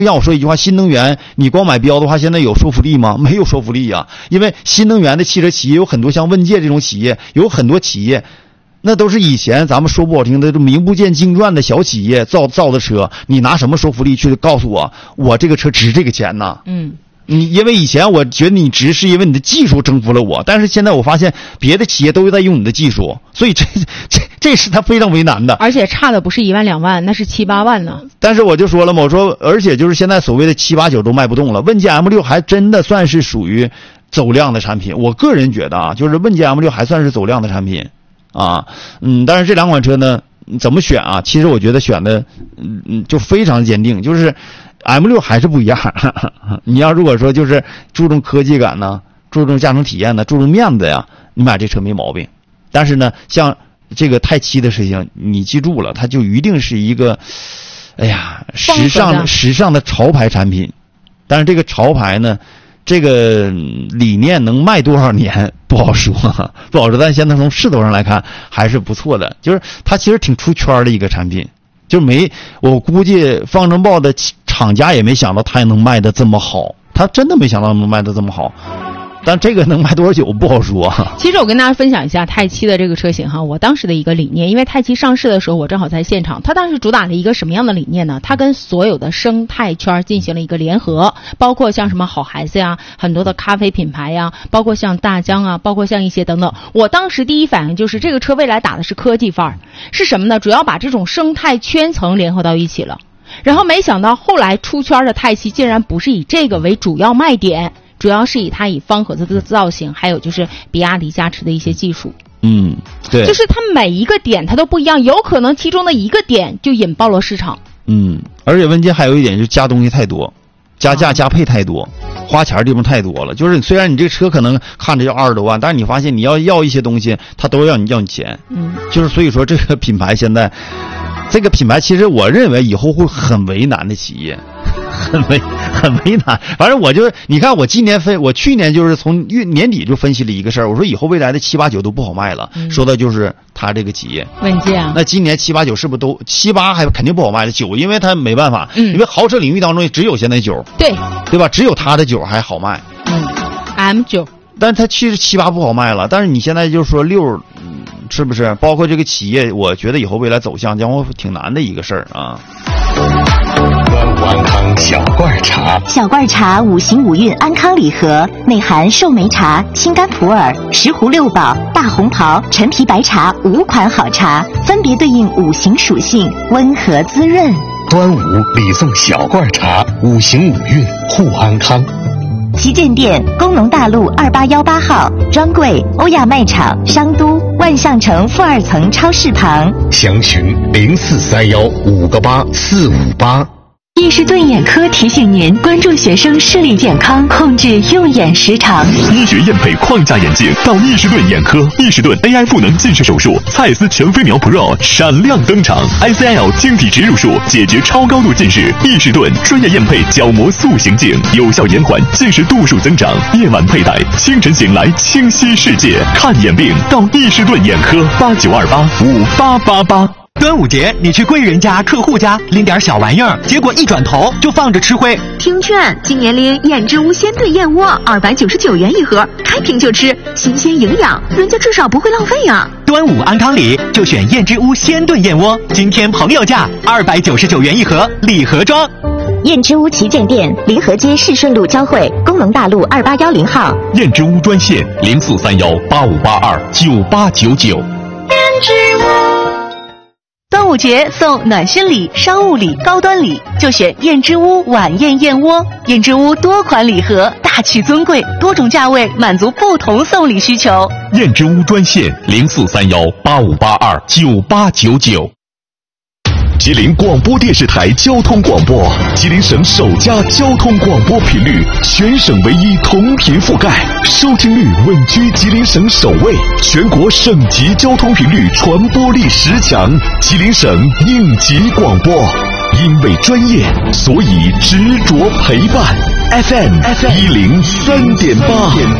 让我说一句话，新能源你光买标的话，现在有说服力吗？没有说服力呀，因为新能源的汽车企业有很多，像问界这种企业，有很多企业那都是以前咱们说不好听的名不见经传的小企业造的车，你拿什么说服力去告诉我这个车值这个钱呢？因为以前我觉得你值是因为你的技术征服了我，但是现在我发现别的企业都在用你的技术，所以这是他非常为难的， 而且差的不是1万2万，那是7、8万呢。 但是我就说了嘛，我说而且就是现在所谓的7、8、9都卖不动了，问界 M6 还真的算是属于走量的产品，我个人觉得啊，就是问界 M6 还算是走量的产品啊，但是这两款车呢怎么选啊？其实我觉得选的就非常坚定，就是。M6 还是不一样，你要如果说就是注重科技感呢，注重驾乘体验呢，注重面子呀，你买这车没毛病。但是呢，像这个泰7的事情，你记住了，它就一定是一个，时尚的潮牌产品。但是这个潮牌呢，这个理念能卖多少年不好说，不好说。但现在从势头上来看还是不错的，就是它其实挺出圈的一个产品。就我估计方程豹的厂家也没想到它也能卖得这么好，他真的没想到能卖得这么好。但这个能卖多少久不好说。 其实我跟大家分享一下泰7的这个车型哈，我当时的一个理念，因为泰7上市的时候我正好在现场，它当时主打了一个什么样的理念呢？它跟所有的生态圈进行了一个联合，包括像什么好孩子呀，很多的咖啡品牌呀，包括像大疆啊，包括像一些等等。我当时第一反应就是这个车未来打的是科技范儿，是什么呢？主要把这种生态圈层联合到一起了。然后没想到后来出圈的泰7竟然不是以这个为主要卖点，主要是以它以方盒子的造型，还有就是比亚迪加持的一些技术。 对， 就是它每一个点它都不一样，有可能其中的一个点就引爆了市场。 而且问界还有一点就是加东西太多，加价加配太多，花钱的地方太多了。就是虽然你这个车可能看着要20多万，但是你发现你要一些东西，它都要你钱。就是所以说这个品牌现在，这个品牌其实我认为以后会很为难的企业。很为难，反正你看我去年就是从年底就分析了一个事儿，我说以后未来的7、8、9都不好卖了，说的就是他这个企业问界啊。 那今年7、8、9是不是都7、8还肯定不好卖了，9因为他没办法，因为豪车领域当中只有现在9，对吧？只有他的9还好卖 ，M9， 但他其实7、8不好卖了，但是你现在就说6，是不是？包括这个企业，我觉得以后未来走向将会挺难的一个事儿啊。 安康小罐茶， 小罐茶5行5韵安康礼盒，内含寿眉茶、青柑普洱、石斛6宝、大红袍、陈皮白茶5款好茶，分别对应5行属性，温和滋润。 端午礼送小罐茶，5行5韵护安康。 旗舰店：工农大路2818号，专柜：欧亚卖场、商都、万象城负2层超市旁。 详询0431588458。 易士顿眼科提醒您关注学生视力健康，控制用眼时长。 医学验配框架眼镜到易士顿眼科，易士顿 AI 赋能近视手术，蔡司全飞秒 Pro 闪亮登场 ，ICL 晶体植入术解决超高度近视。易士顿专业验配角膜塑形镜，有效延缓近视度数增长。夜晚佩戴，清晨醒来清晰世界。看眼病到易士顿眼科，8928588888。 端午节你去贵人家客户家拎点小玩意儿，结果一转头就放着吃灰。 听劝，今年拎燕之屋鲜炖燕窝299元一盒，开瓶就吃，新鲜营养，人家至少不会浪费呀。 端午安康礼就选燕之屋鲜炖燕窝，今天朋友价299元一盒，礼盒装。 燕之屋旗舰店：临河街市顺路交汇，工农大路2810号。 燕之屋专线043185829899。燕之屋。端午节送暖心礼、商务礼、高端礼，就选燕之屋晚宴燕窝。燕之屋多款礼盒，大气尊贵，多种价位，满足不同送礼需求。 燕之屋专线043185829899。吉林广播电视台交通广播，吉林省首家交通广播频率，全省唯一同频覆盖，收听率稳居吉林省首位，全国省级交通频率传播力10强，吉林省应急广播。因为专业，所以执着陪伴。FM103.8。